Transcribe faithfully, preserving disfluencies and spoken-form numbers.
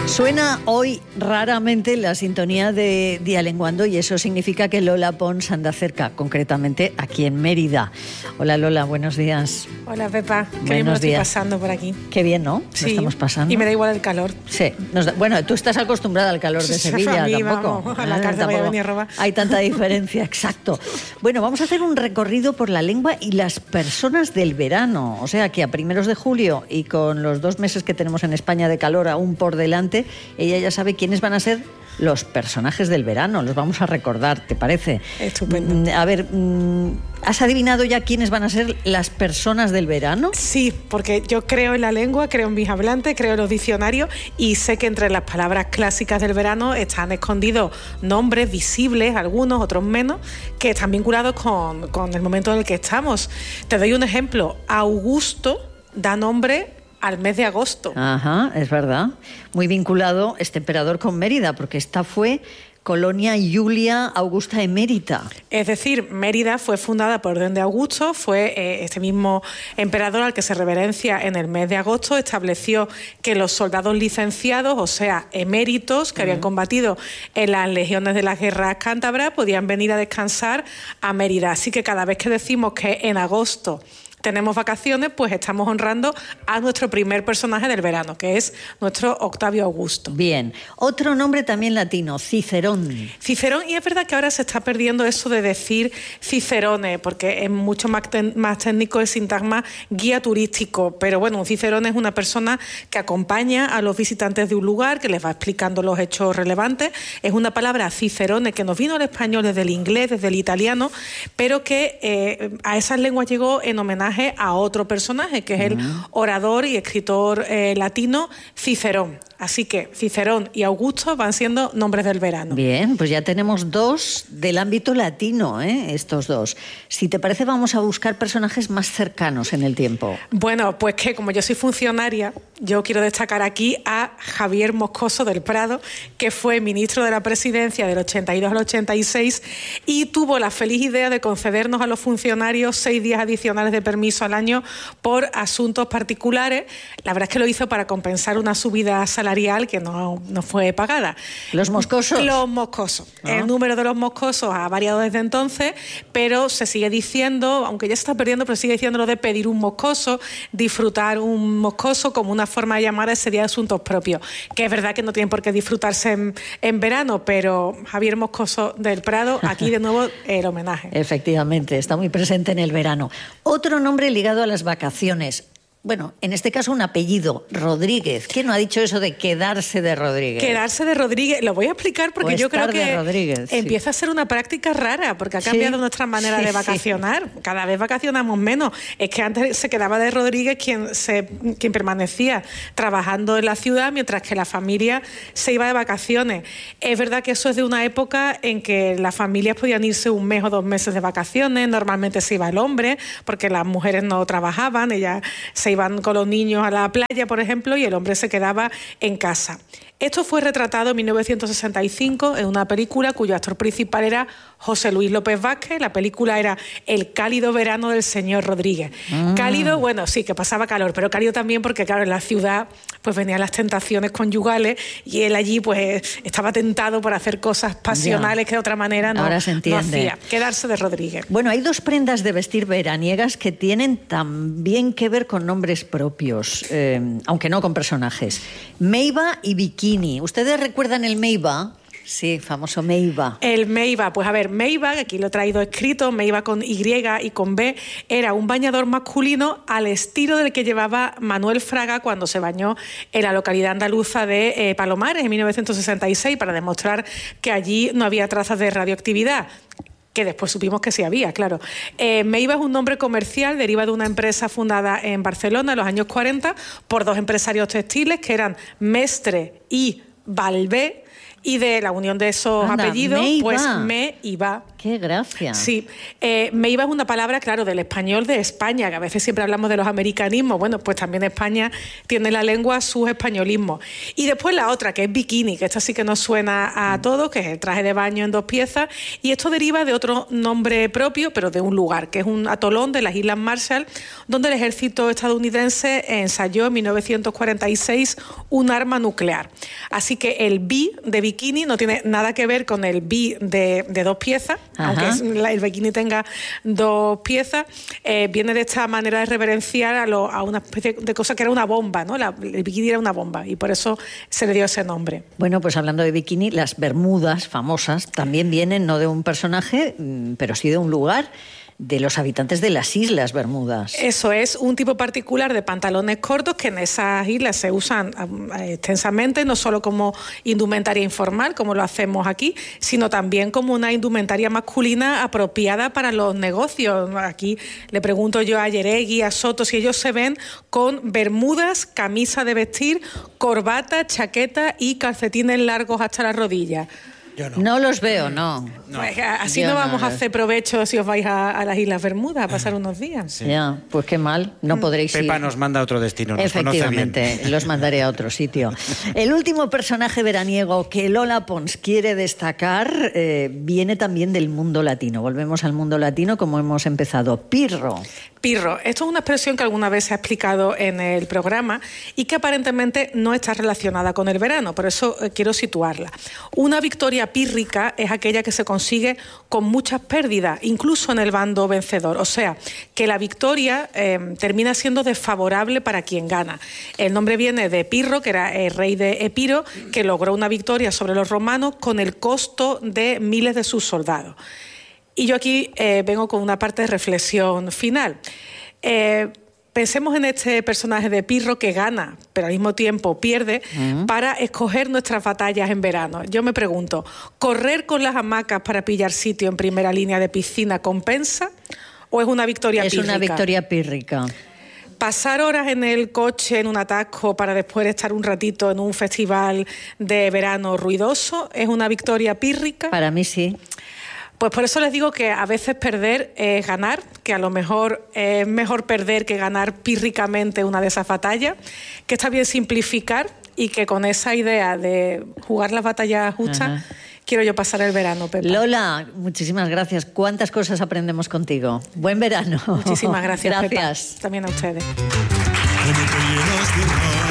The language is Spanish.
Suena hoy raramente la sintonía de Dialenguando y eso significa que Lola Pons anda cerca, concretamente aquí en Mérida. Hola Lola, buenos días. Hola Pepa, que bien me lo estoy pasando por aquí. Qué bien, ¿no? Sí, lo estamos pasando. Y me da igual el calor. Sí, nos da, bueno, tú estás acostumbrada al calor de Sevilla, a mí, tampoco. Vamos, a la cárcel voy a venir a robar. Hay tanta diferencia, exacto. Bueno, vamos a hacer un recorrido por la lengua y las personas del verano, o sea que a primeros de julio y con los dos meses que tenemos en España de calor aún por delante, ella ya sabe quiénes van a ser los personajes del verano, los vamos a recordar, ¿te parece? Estupendo. A ver, ¿has adivinado ya quiénes van a ser las personas del verano? Sí, porque yo creo en la lengua, creo en mis hablantes, creo en los diccionarios y sé que entre las palabras clásicas del verano están escondidos nombres visibles, algunos, otros menos, que están vinculados con, con el momento en el que estamos. Te doy un ejemplo. Augusto da nombre al mes de agosto. Ajá, es verdad. Muy vinculado este emperador con Mérida, porque esta fue Colonia Julia Augusta Emérita. Es decir, Mérida fue fundada por orden de Augusto, fue eh, este mismo emperador al que se reverencia en el mes de agosto, estableció que los soldados licenciados, o sea, eméritos, que uh-huh. habían combatido en las legiones de las guerras cántabras, podían venir a descansar a Mérida. Así que cada vez que decimos que en agosto tenemos vacaciones, pues estamos honrando a nuestro primer personaje del verano, que es nuestro Octavio Augusto. Bien. Otro nombre también latino, Cicerón. Cicerón, y es verdad que ahora se está perdiendo eso de decir Cicerone, porque es mucho más, ten, más técnico el sintagma guía turístico, pero bueno, un Cicerone es una persona que acompaña a los visitantes de un lugar, que les va explicando los hechos relevantes. Es una palabra Cicerone que nos vino al español desde el inglés, desde el italiano, pero que eh, a esas lenguas llegó en homenaje a otro personaje, que es el orador y escritor eh, latino Cicerón. Así que Cicerón y Augusto van siendo nombres del verano. Bien, pues ya tenemos dos del ámbito latino, ¿eh? Estos dos. Si te parece, vamos a buscar personajes más cercanos en el tiempo. Bueno, pues que como yo soy funcionaria, yo quiero destacar aquí a Javier Moscoso del Prado, que fue ministro de la Presidencia del ochenta y dos al ochenta y seis y tuvo la feliz idea de concedernos a los funcionarios seis días adicionales de permiso al año por asuntos particulares. La verdad es que lo hizo para compensar una subida salarial que no, no fue pagada. ¿Los moscosos? Los moscosos. ¿Ah? El número de los moscosos ha variado desde entonces, pero se sigue diciendo, aunque ya se está perdiendo, pero sigue diciendo lo de pedir un moscoso, disfrutar un moscoso como una forma de llamar a ese día de asuntos propios. Que es verdad que no tienen por qué disfrutarse en, en verano, pero Javier Moscoso del Prado, aquí de nuevo el homenaje. Efectivamente, está muy presente en el verano. Otro nombre ligado a las vacaciones. Bueno, en este caso un apellido, Rodríguez. ¿Quién no ha dicho eso de quedarse de Rodríguez? Quedarse de Rodríguez, lo voy a explicar porque yo creo que Rodríguez, empieza sí. a ser una práctica rara, porque ha cambiado sí, nuestra manera sí, de vacacionar. Sí. Cada vez vacacionamos menos. Es que antes se quedaba de Rodríguez quien, se, quien permanecía trabajando en la ciudad, mientras que la familia se iba de vacaciones. Es verdad que eso es de una época en que las familias podían irse un mes o dos meses de vacaciones, normalmente se iba el hombre, porque las mujeres no trabajaban, ellas se iban iban con los niños a la playa, por ejemplo, y el hombre se quedaba en casa. Esto fue retratado en mil novecientos sesenta y cinco en una película cuyo actor principal era José Luis López Vázquez. La película era El cálido verano del señor Rodríguez. Ah. Cálido, bueno, sí, que pasaba calor, pero cálido también porque, claro, en la ciudad pues venían las tentaciones conyugales y él allí pues estaba tentado por hacer cosas pasionales ya. que de otra manera no, Ahora se entiende. no hacía. Quedarse de Rodríguez. Bueno, hay dos prendas de vestir veraniegas que tienen también que ver con nombres propios, eh, aunque no con personajes. Meiba y bikini. ¿Ustedes recuerdan el Meiba? Sí, famoso Meiba. El Meiba, pues a ver, Meiba, que aquí lo he traído escrito, Meiba con Y y con B, era un bañador masculino al estilo del que llevaba Manuel Fraga cuando se bañó en la localidad andaluza de eh, Palomares en mil novecientos sesenta y seis para demostrar que allí no había trazas de radioactividad. Que después supimos que sí había, claro. Eh, Meiba es un nombre comercial, deriva de una empresa fundada en Barcelona en los años cuarenta por dos empresarios textiles que eran Mestre y Balbé, Y de la unión de esos Anda, apellidos, me pues iba. me iba. ¡Qué gracia! Sí, eh, me iba es una palabra, claro, del español de España, que a veces siempre hablamos de los americanismos. Bueno, pues también España tiene en la lengua sus españolismos. Y después la otra, que es bikini, que esta sí que nos suena a todos, que es el traje de baño en dos piezas. Y esto deriva de otro nombre propio, pero de un lugar, que es un atolón de las Islas Marshall, donde el ejército estadounidense ensayó en mil novecientos cuarenta y seis un arma nuclear. Así que el bi de bikini no tiene nada que ver con el bi de, de dos piezas, Ajá. aunque es, la, el bikini tenga dos piezas, eh, viene de esta manera de reverenciar a, lo, a una especie de cosa que era una bomba, ¿no? La, el bikini era una bomba y por eso se le dio ese nombre. Bueno, pues hablando de bikini, las bermudas famosas también vienen no de un personaje, pero sí de un lugar, de los habitantes de las Islas Bermudas. Eso es un tipo particular de pantalones cortos que en esas islas se usan extensamente, no solo como indumentaria informal, como lo hacemos aquí, sino también como una indumentaria masculina apropiada para los negocios. Aquí le pregunto yo a Yeregui, a Soto, si ellos se ven con bermudas, camisa de vestir, corbata, chaqueta y calcetines largos hasta la rodilla. Yo no. No los veo, no. No. Pues así Yo no no, vamos a no. hacer provecho si os vais a, a las Islas Bermudas a pasar unos días. Sí. Ya, pues qué mal, no podréis ir. Pepa nos manda a otro destino, nos conoce bien. Efectivamente, los mandaré a otro sitio. El último personaje veraniego que Lola Pons quiere destacar eh, viene también del mundo latino. Volvemos al mundo latino como hemos empezado. Pirro. Pirro, esto es una expresión que alguna vez se ha explicado en el programa y que aparentemente no está relacionada con el verano, por eso eh, quiero situarla. Una victoria pírrica es aquella que se consigue con muchas pérdidas, incluso en el bando vencedor, o sea, que la victoria eh, termina siendo desfavorable para quien gana. El nombre viene de Pirro, que era el rey de Epiro, que logró una victoria sobre los romanos con el costo de miles de sus soldados. Y yo aquí eh, vengo con una parte de reflexión final. Eh, pensemos en este personaje de Pirro que gana, pero al mismo tiempo pierde, uh-huh. para escoger nuestras batallas en verano. Yo me pregunto, ¿correr con las hamacas para pillar sitio en primera línea de piscina compensa o es una victoria es pírrica? Es una victoria pírrica. Pasar horas en el coche, en un atasco, para después estar un ratito en un festival de verano ruidoso, ¿es una victoria pírrica? Para mí sí. Pues por eso les digo que a veces perder es ganar, que a lo mejor es mejor perder que ganar pírricamente una de esas batallas, que está bien simplificar y que con esa idea de jugar las batallas justas, Ajá. quiero yo pasar el verano, Pepa. Lola, muchísimas gracias. ¿Cuántas cosas aprendemos contigo? Buen verano. Muchísimas gracias, Gracias. Pepa. También a ustedes.